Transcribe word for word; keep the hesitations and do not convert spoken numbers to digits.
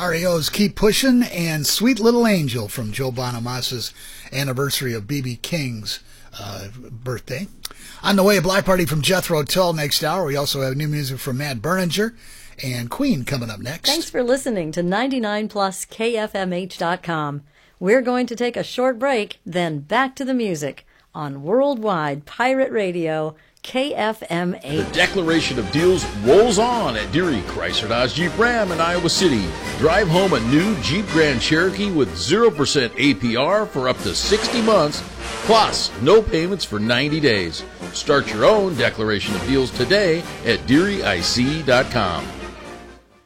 R E O's Keep Pushing and Sweet Little Angel from Joe Bonamassa's anniversary of B B King's uh, birthday. On the way, a Black Party from Jethro Tull next hour. We also have new music from Matt Berninger and Queen coming up next. Thanks for listening to ninety-nine plus K F M H dot com. We're going to take a short break, then back to the music on Worldwide Pirate Radio, K F M H. The Declaration of Deals rolls on at Deary, Chrysler Dodge Jeep Ram in Iowa City. Drive home a new Jeep Grand Cherokee with zero percent A P R for up to sixty months, plus no payments for ninety days. Start your own Declaration of Deals today at Deary I C dot com.